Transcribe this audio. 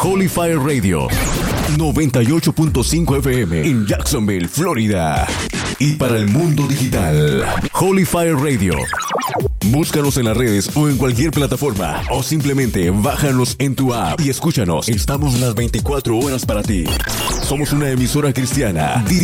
Holy Fire Radio 98.5 FM en Jacksonville, Florida. Y para el mundo digital, Holy Fire Radio. Búscanos en las redes o en cualquier plataforma, o simplemente bájanos en tu app y escúchanos. Estamos las 24 horas para ti. Somos una emisora cristiana